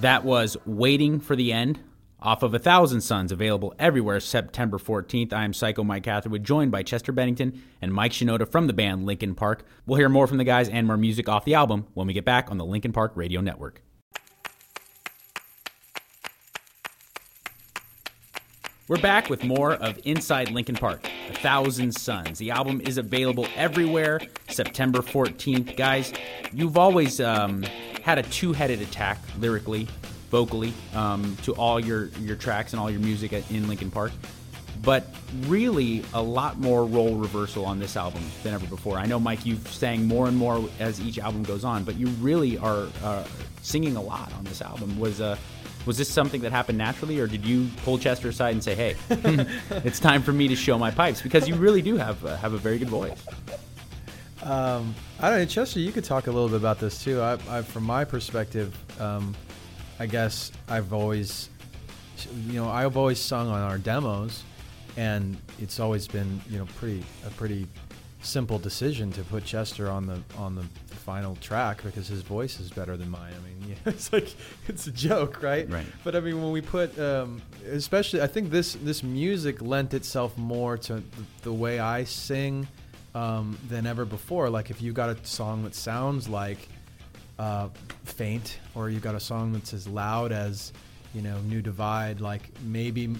That was Waiting for the End off of 1,000 Suns, available everywhere September 14th. I am Psycho Mike Catherwood, joined by Chester Bennington and Mike Shinoda from the band Linkin Park. We'll hear more from the guys and more music off the album when we get back on the Linkin Park Radio Network. We're back with more of Inside Linkin Park, 1,000 Suns. The album is available everywhere September 14th. Guys, you've always had a two-headed attack lyrically, vocally, to all your tracks and all your music in Linkin Park, but really a lot more role reversal on this album than ever before. I know, Mike, you've sang more and more as each album goes on, but you really are singing a lot on this album. Was this something that happened naturally, or did you pull Chester aside and say, hey, it's time for me to show my pipes? Because you really do have a very good voice. I don't know, Chester, you could talk a little bit about this too. From my perspective, I guess I've always sung on our demos, and it's always been, a pretty simple decision to put Chester on the final track because his voice is better than mine. I mean, it's a joke, right? Right. But I mean, when we put, especially, I think this music lent itself more to the way I sing than ever before. Like if you got a song that sounds like Faint, or you got a song that's as loud as New Divide, like maybe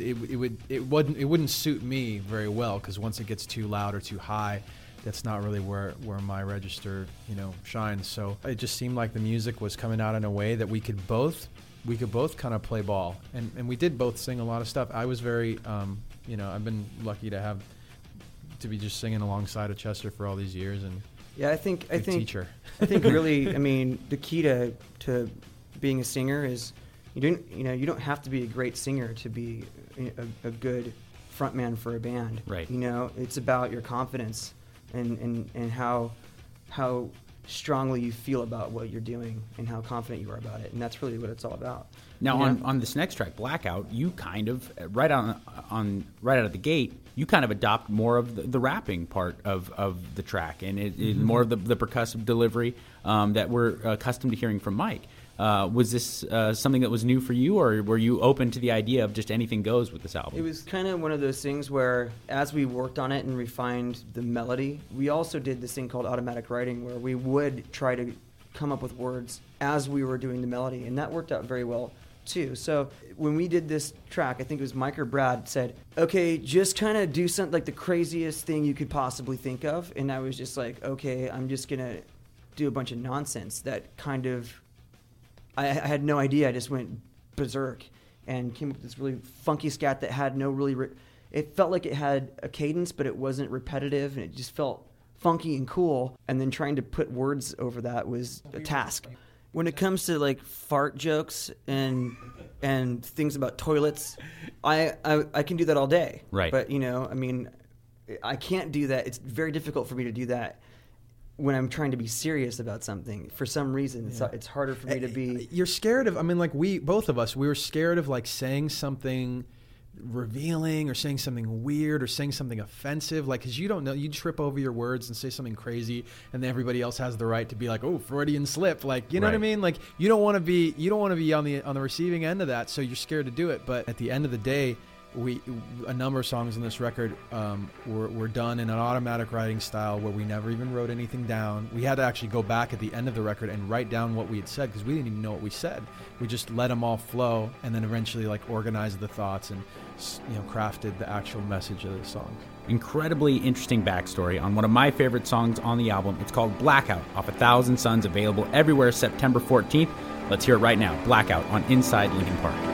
it wouldn't suit me very well, because once it gets too loud or too high, that's not really where my register shines. So it just seemed like the music was coming out in a way that we could both kind of play ball, and we did both sing a lot of stuff. I was very I've been lucky to be just singing alongside of Chester for all these years, and yeah, I think teacher. I think really, I mean, the key to being a singer is you don't have to be a great singer to be a good frontman for a band. Right. It's about your confidence and how strongly you feel about what you're doing and how confident you are about it, and that's really what it's all about. Now, on this next track, Blackout, you kind of right out of the gate, you kind of adopt more of the rapping part of the track, and it more of the percussive delivery that we're accustomed to hearing from Mike. Was this something that was new for you, or were you open to the idea of just anything goes with this album? It was kind of one of those things where, as we worked on it and refined the melody, we also did this thing called automatic writing, where we would try to come up with words as we were doing the melody, and that worked out very well too. So when we did this track, I think it was Mike or Brad said, okay, just kind of do something like the craziest thing you could possibly think of, and I was just like, okay, I'm just gonna do a bunch of nonsense that kind of, I had no idea. I just went berserk and came up with this really funky scat that had no really it felt like it had a cadence, but it wasn't repetitive, and it just felt funky and cool. And then trying to put words over that was a task. When it comes to like fart jokes and things about toilets, I can do that all day. Right. But I mean, I can't do that. It's very difficult for me to do that when I'm trying to be serious about something. For some reason, it's harder for me to be. You're scared of. I mean, like both of us, we were scared of like saying something revealing or saying something weird or saying something offensive, like, because you don't know, you trip over your words and say something crazy, and then everybody else has the right to be like, oh, Freudian slip, like, you know what I mean? Like, you don't want to be on the receiving end of that, so you're scared to do it. But at the end of the day, a number of songs on this record were done in an automatic writing style where we never even wrote anything down. We had to actually go back at the end of the record and write down what we had said, because we didn't even know what we said. We just let them all flow, and then eventually like organized the thoughts and crafted the actual message of the song. Incredibly interesting backstory on one of my favorite songs on the album. It's called Blackout off 1,000 Suns, available everywhere September 14th. Let's hear it right now. Blackout on Inside Linkin Park.